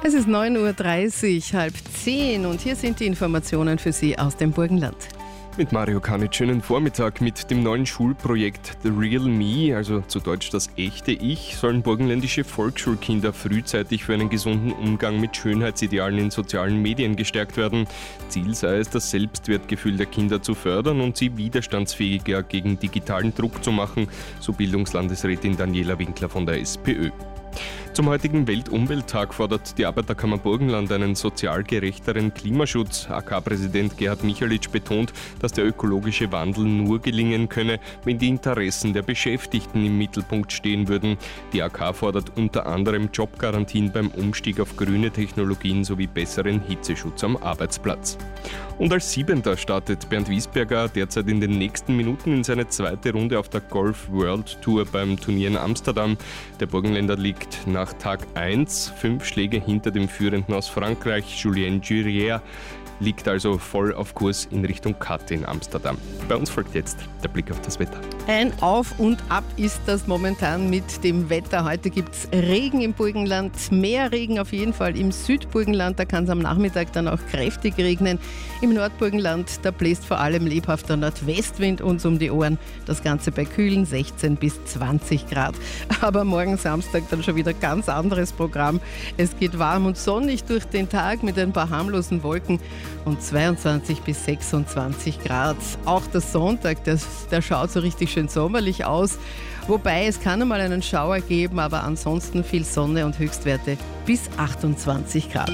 Es ist 9.30 Uhr, halb 10 und hier sind die Informationen für Sie aus dem Burgenland. Mit Mario Kanitsch, schönen Vormittag. Mit dem neuen Schulprojekt The Real Me, also zu Deutsch das echte Ich, sollen burgenländische Volksschulkinder frühzeitig für einen gesunden Umgang mit Schönheitsidealen in sozialen Medien gestärkt werden. Ziel sei es, das Selbstwertgefühl der Kinder zu fördern und sie widerstandsfähiger gegen digitalen Druck zu machen, so Bildungslandesrätin Daniela Winkler von der SPÖ. Zum heutigen Weltumwelttag fordert die Arbeiterkammer Burgenland einen sozial gerechteren Klimaschutz. AK-Präsident Gerhard Michalitsch betont, dass der ökologische Wandel nur gelingen könne, wenn die Interessen der Beschäftigten im Mittelpunkt stehen würden. Die AK fordert unter anderem Jobgarantien beim Umstieg auf grüne Technologien sowie besseren Hitzeschutz am Arbeitsplatz. Und als Siebenter startet Bernd Wiesberger derzeit in den nächsten Minuten in seine zweite Runde auf der Golf World Tour beim Turnier in Amsterdam. Der Burgenländer liegt nach Tag 1 5 Schläge hinter dem Führenden aus Frankreich, Julien Girier, liegt also voll auf Kurs in Richtung Cut in Amsterdam. Bei uns folgt jetzt der Blick auf das Wetter. Ein Auf und Ab ist das momentan mit dem Wetter. Heute gibt es Regen im Burgenland, mehr Regen auf jeden Fall im Südburgenland. Da kann es am Nachmittag dann auch kräftig regnen. Im Nordburgenland, da bläst vor allem lebhafter Nordwestwind uns um die Ohren. Das Ganze bei kühlen 16 bis 20 Grad. Aber morgen Samstag dann schon wieder ganz anderes Programm. Es geht warm und sonnig durch den Tag mit ein paar harmlosen Wolken und 22 bis 26 Grad. Auch der Sonntag, der schaut so richtig schön sommerlich aus. Wobei es kann einmal einen Schauer geben, aber ansonsten viel Sonne und Höchstwerte bis 28 Grad.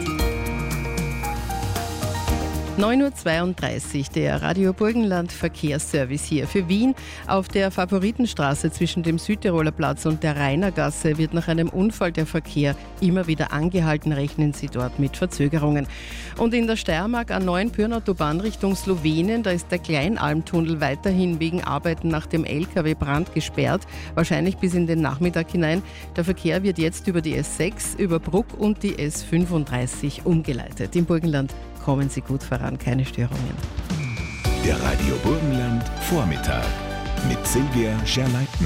9.32 Uhr, der Radio Burgenland Verkehrsservice hier. Für Wien auf der Favoritenstraße zwischen dem Südtiroler Platz und der Rainergasse wird nach einem Unfall der Verkehr immer wieder angehalten. Rechnen Sie dort mit Verzögerungen. Und in der Steiermark A9 Pyrnautobahn Richtung Slowenien, da ist der Kleinalmtunnel weiterhin wegen Arbeiten nach dem LKW-Brand gesperrt, wahrscheinlich bis in den Nachmittag hinein. Der Verkehr wird jetzt über die S6, über Bruck und die S35 umgeleitet. Im Burgenland kommen Sie gut voran, keine Störungen. Der Radio Burgenland Vormittag mit Silvia Scherleitner.